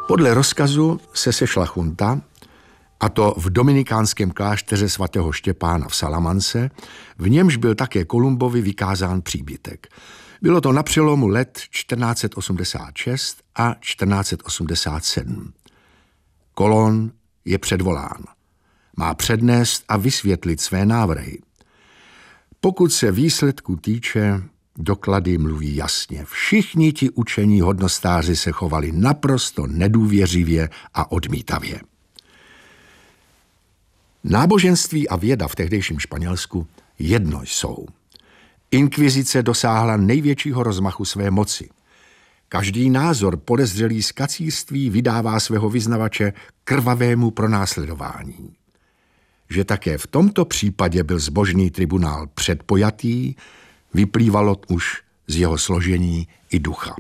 Podle rozkazu se sešla chunta, a to v dominikánském klášteře svatého Štěpána v Salamance, v němž byl také Kolumbovi vykázán příbytek. Bylo to na přelomu let 1486 a 1487. Colón je předvolán. Má přednést a vysvětlit své návrhy. Pokud se výsledku týče, doklady mluví jasně. Všichni ti učení hodnostáři se chovali naprosto nedůvěřivě a odmítavě. Náboženství a věda v tehdejším Španělsku jedno jsou. Inkvizice dosáhla největšího rozmachu své moci. Každý názor podezřelý z kacírství vydává svého vyznavače krvavému pronásledování. Že také v tomto případě byl zbožný tribunál předpojatý, vyplývalo už z jeho složení i ducha.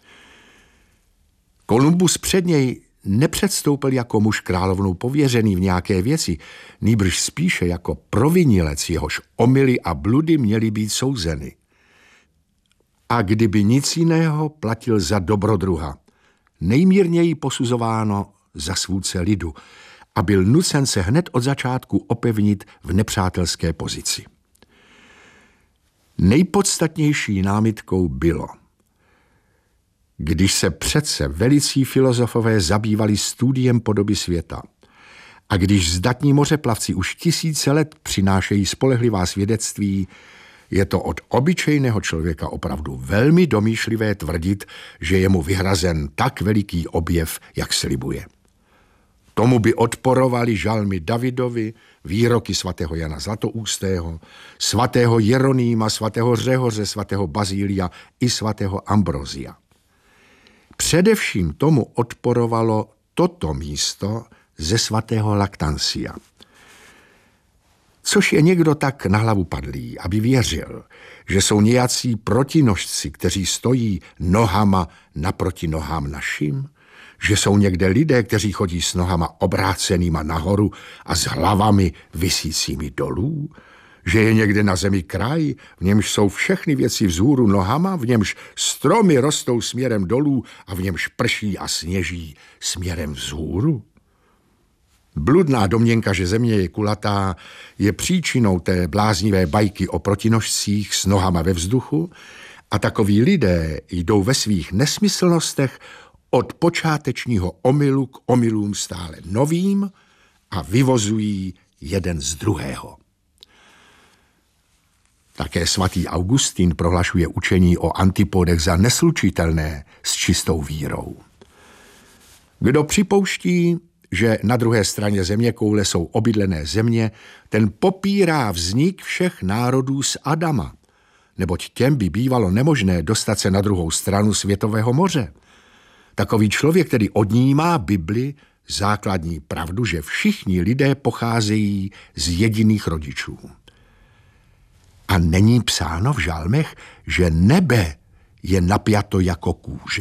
Kolumbus před něj nepředstoupil jako muž královnou pověřený v nějaké věci, nýbrž spíše jako provinilec, jehož omyly a bludy měly být souzeny. A kdyby nic jiného, platil za dobrodruha, nejmírněji posuzováno za svůdce lidu, a byl nucen se hned od začátku opevnit v nepřátelské pozici. Nejpodstatnější námitkou bylo, když se přece velicí filozofové zabývali studiem podoby světa a když zdatní mořeplavci už tisíce let přinášejí spolehlivá svědectví, je to od obyčejného člověka opravdu velmi domýšlivé tvrdit, že je mu vyhrazen tak veliký objev, jak slibuje. Tomu by odporovali žalmy Davidovi, výroky svatého Jana Zlatoústého, svatého Jeronýma, svatého Řehoře, svatého Bazília i svatého Ambrozia. Především tomu odporovalo toto místo ze svatého Lactancia. Což je někdo tak na hlavu padlý, aby věřil, že jsou nějací protinožci, kteří stojí nohama naproti nohám našim, že jsou někde lidé, kteří chodí s nohama obrácenýma nahoru a s hlavami visícími dolů, že je někde na zemi kraj, v němž jsou všechny věci vzhůru nohama, v němž stromy rostou směrem dolů a v němž prší a sněží směrem vzhůru. Bludná domněnka, že země je kulatá, je příčinou té bláznivé bajky o protinožcích s nohama ve vzduchu a takoví lidé jdou ve svých nesmyslnostech od počátečního omylu k omylům stále novým a vyvozují jeden z druhého. Také svatý Augustín prohlašuje učení o antipodech za neslučitelné s čistou vírou. Kdo připouští, že na druhé straně zeměkoule jsou obydlené země, ten popírá vznik všech národů z Adama, neboť těm by bývalo nemožné dostat se na druhou stranu světového moře. Takový člověk tedy odnímá Bibli základní pravdu, že všichni lidé pocházejí z jediných rodičů. A není psáno v žalmech, že nebe je napjato jako kůže?